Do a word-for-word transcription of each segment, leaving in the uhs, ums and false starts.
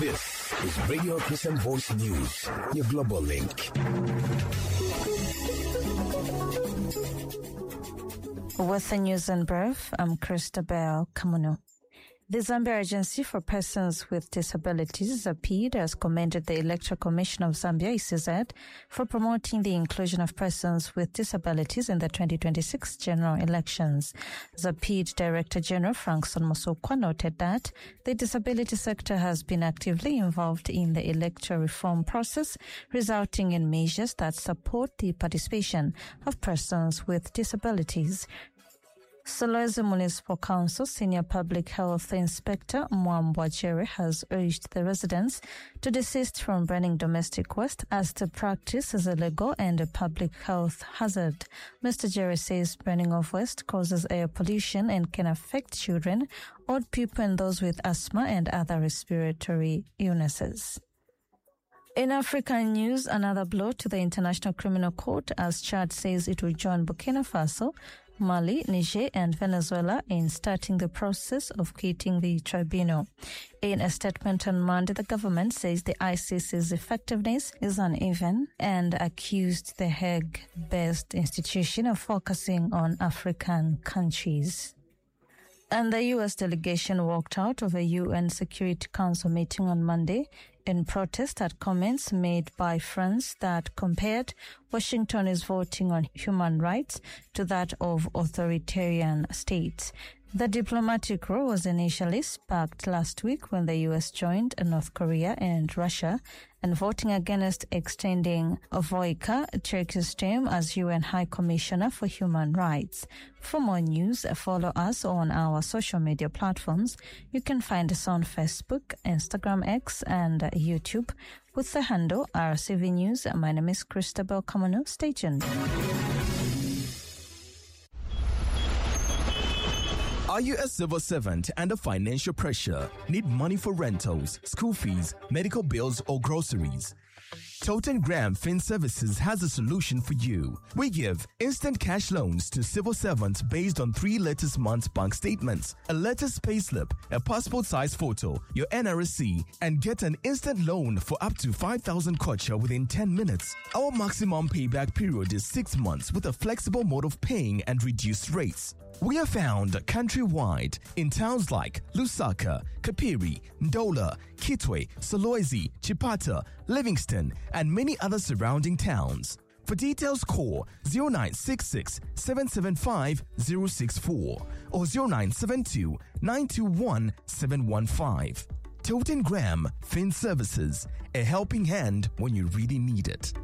This is Radio Christian Voice News, your global link. With the news in brief, I'm Christabel Kamuno. The Zambia Agency for Persons with Disabilities, ZAPID, has commended the Electoral Commission of Zambia, E C Z, for promoting the inclusion of persons with disabilities in the twenty twenty-six general elections. ZAPID Director General Frankson Musokwa noted that the disability sector has been actively involved in the electoral reform process, resulting in measures that support the participation of persons with disabilities. Solwezi Municipal Council Senior Public Health Inspector Mwambwa Jerry has urged the residents to desist from burning domestic waste as the practice is illegal and a public health hazard. Mister Jerry says burning of waste causes air pollution and can affect children, old people and those with asthma and other respiratory illnesses. In African news, another blow to the International Criminal Court as Chad says it will join Burkina Faso, Mali, Niger and Venezuela in starting the process of quitting the tribunal. In a statement on Monday, the government says the I C C's effectiveness is uneven and accused the Hague-based institution of focusing on African countries. And the U S delegation walked out of a U N Security Council meeting on Monday in protest at comments made by France that compared Washington's voting on human rights to that of authoritarian states. The diplomatic row was initially sparked last week when the U S joined North Korea and Russia and voting against extending Volker Turk's term as U N High Commissioner for Human Rights. For more news, follow us on our social media platforms. You can find us on Facebook, Instagram, X, and YouTube with the handle R C V News. My name is Christabel Kamuno. Stay tuned. Are you a civil servant under financial pressure? Need money for rentals, school fees, medical bills, or groceries? Toten Graham Fin Services has a solution for you. We give instant cash loans to civil servants based on three latest months bank statements, a latest payslip, a passport size photo, your N R S C, and get an instant loan for up to five thousand kwacha within ten minutes. Our maximum payback period is six months with a flexible mode of paying and reduced rates. We are found countrywide in towns like Lusaka, Kapiri, Ndola, Kitwe, Solwezi, Chipata, Livingston, and many other surrounding towns. For details, call zero nine six six, seven seven five, zero six four or zero nine seven two, nine two one, seven one five. Toten Graham Fin Services, a helping hand when you really need it.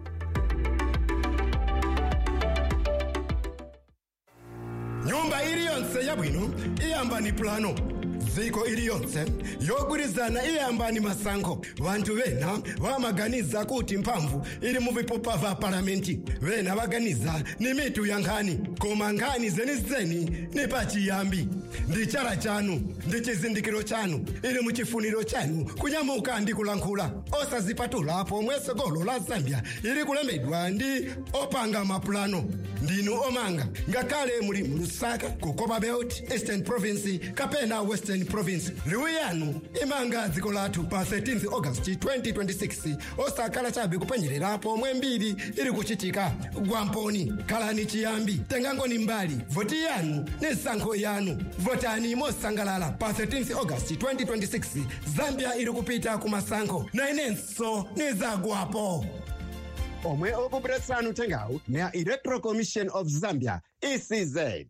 Nyumba iri yonse yabwino iyamba ni plano ziko iri yonse yogurizana iyamba ni masango vantu vena vamaganiza kuti mpamvu iri mu vipopa va parlamenti vena vaganiza ni mitu ya nkhani koma nkhani zenizeni ni pachiyambi ndi chara chanu ndi chizindikiro chanu iri mu chifuniro chanu kunyamuka ndi kulankhula osazipatula pomwe sogolo la Zambia iri kulemedwa ndi opanga maplano ndinu omanga ngakale muri mu Lusaka ku Copper Belt, Eastern Province kapena Western Province. Liwiyanu imanga dziko lathu pa thirteenth August twenty twenty-six osakala chabe kupenyerera pomwe mbiri iri kuchitika gwamponi. Kalani chiyambi tengangoni mbali voti yanu ne sankho yanu votani mosangalala pa thirteenth August twenty twenty-six. Zambia iri kupita kumasankho na inenso nizagwapo. Omwe okupresanu tengawu na Electoral Commission of Zambia, E C Z.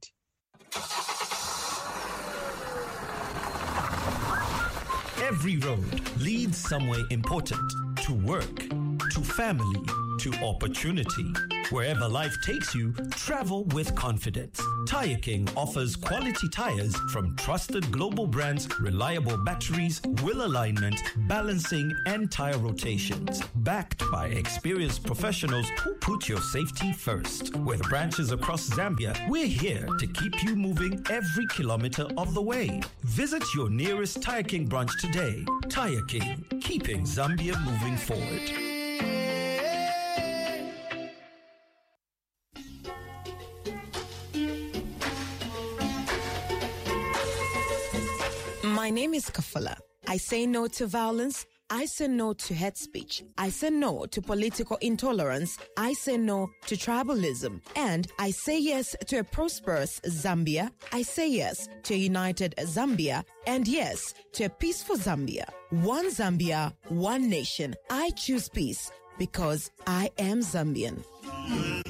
Every road leads somewhere important, to work, to family, to opportunity. Wherever life takes you, travel with confidence. Tire King offers quality tires from trusted global brands, reliable batteries, wheel alignment, balancing, and tire rotations. Backed by experienced professionals who put your safety first. With branches across Zambia, we're here to keep you moving every kilometer of the way. Visit your nearest Tire King branch today. Tire King, keeping Zambia moving forward. My name is Kafala. I say no to violence I say no to hate speech. I say no to political intolerance. I say no to tribalism. And I say yes to a prosperous Zambia. I say yes to a united Zambia. And yes to a peaceful Zambia. One Zambia, one nation. I choose peace because I am Zambian.